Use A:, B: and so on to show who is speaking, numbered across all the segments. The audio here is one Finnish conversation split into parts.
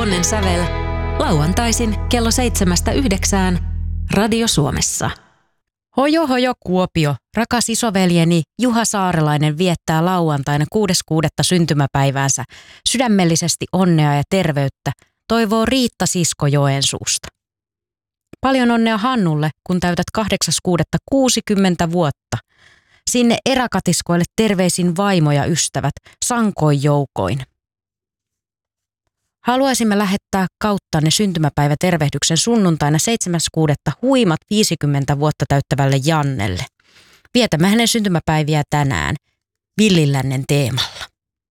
A: onnen sävel. Lauantaisin kello 7-9 Radio Suomessa.
B: Hojo hojo Kuopio, rakas isoveljeni Juha Saarelainen viettää lauantaina 6.6. syntymäpäiväänsä. Sydämellisesti onnea ja terveyttä, toivoo Riitta Sisko Joensuusta. Paljon onnea Hannulle, kun täytät 8.6. 60 vuotta. Sinne eräkatiskoille terveisin vaimo ja ystävät, sankoin joukoin. Haluaisimme lähettää kauttanne syntymäpäivätervehdyksen sunnuntaina 7.6. huimat 50 vuotta täyttävälle Jannelle. Vietämme hänen syntymäpäiviä tänään Villillännen teemalla.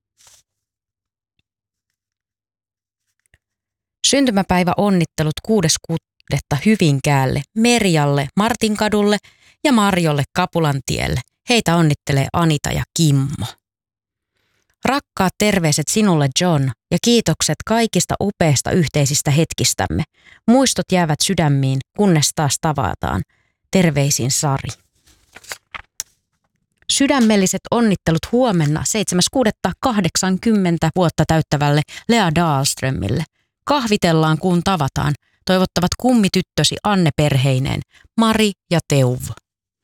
B: Syntymäpäivä onnittelut 6.6. Hyvinkäälle, Merjalle, Martinkadulle ja Marjolle Kapulantielle. Heitä onnittelee Anita ja Kimmo. Rakkaat terveiset sinulle John ja kiitokset kaikista upeista yhteisistä hetkistämme. Muistot jäävät sydämiin, kunnes taas tavataan. Terveisin Sari. Sydämelliset onnittelut huomenna 7.6. 80 vuotta täyttävälle Lea Dahlströmille. Kahvitellaan kun tavataan. Toivottavat kummityttösi Anne perheineen, Mari ja Teuvo.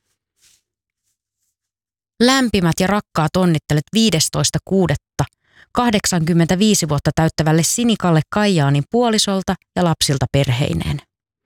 B: Lämpimät ja rakkaat onnittelet 15.6. 85 vuotta täyttävälle Sinikalle Kaijaanin puolisolta ja lapsilta perheineen.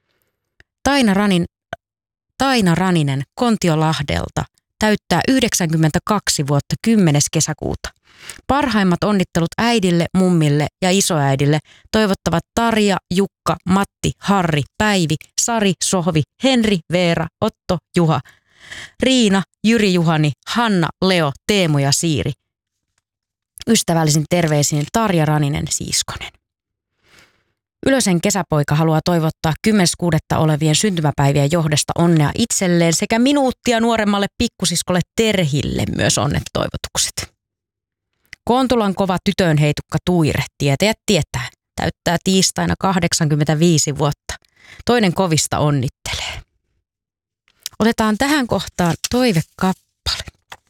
B: Taina Raninen Kontiolahdelta täyttää 92 vuotta 10. kesäkuuta. Parhaimmat onnittelut äidille, mummille ja isoäidille toivottavat Tarja, Jukka, Matti, Harri, Päivi, Sari, Sohvi, Henri, Veera, Otto, Juha, Riina, Jyri, Juhani, Hanna, Leo, Teemu ja Siiri. Ystävällisin terveisin Tarja Raninen Siiskonen. Ylösen kesäpoika haluaa toivottaa 10.6. olevien syntymäpäivien johdosta onnea itselleen sekä minuuttia nuoremmalle pikkusiskolle Terhille myös onnetoivotukset. Kontulan kova tytönheitukka Tuire, tietäjät tietää, täyttää tiistaina 85 vuotta. Toinen kovista onnittelee. Otetaan tähän kohtaan toivekappale.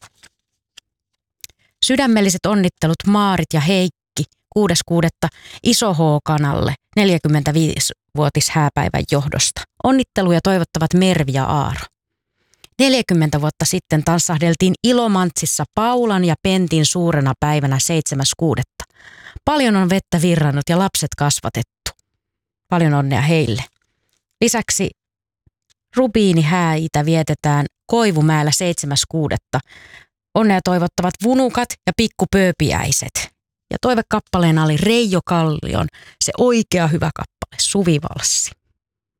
B: Sydämelliset onnittelut Maarit ja Heikki 6.6. Iso H-kanalle 45-vuotis hääpäivän johdosta. Onnitteluja toivottavat Mervi ja Aaro. 40 vuotta sitten tanssahdeltiin Ilomantsissa Paulan ja Pentin suurena päivänä 7.6. Paljon on vettä virrannut ja lapset kasvatettu. Paljon onnea heille. Lisäksi Rubiinihääitä vietetään Koivumäellä 7.6. Onnea toivottavat vunukat ja pikkupööpiäiset. Ja toivekappaleena oli Reijo Kallion se oikea hyvä kappale, Suvivalssi.